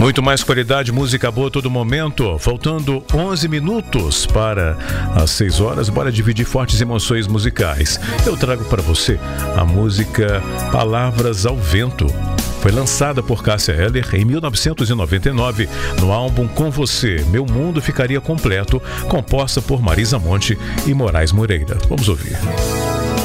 Muito mais qualidade, música boa a todo momento. Faltando 11 minutos para as 6 horas, bora dividir fortes emoções musicais. Eu trago para você a música Palavras ao Vento. Foi lançada por Cássia Eller em 1999 no álbum Com Você, Meu Mundo Ficaria Completo, composta por Marisa Monte e Moraes Moreira. Vamos ouvir.